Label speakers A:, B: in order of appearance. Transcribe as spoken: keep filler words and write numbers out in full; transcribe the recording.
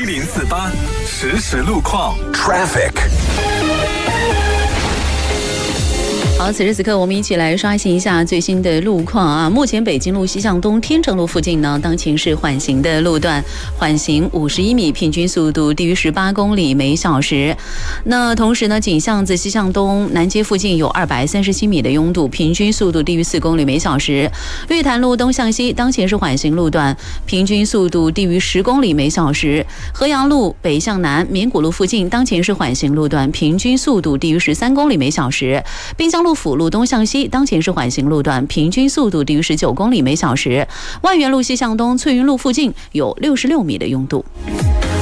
A: 零四八实时路况
B: Traffic。
C: 好，此时此刻我们一起来刷新一下最新的路况啊！目前北京路西向东天成路附近呢，当前是缓行的路段，缓行五十一米，平均速度低于十八公里每小时。那同时呢，锦巷子西向东南街附近有二百三十七米的拥堵，平均速度低于四公里每小时。绿潭路东向西当前是缓行路段，平均速度低于十公里每小时。河阳路北向南绵谷路附近当前是缓行路段，平均速度低于十三公里每小时。滨江路辅路东向西当前是缓行路段，平均速度低于十九公里每小时。万源路西向东翠云路附近有六十六米的拥堵。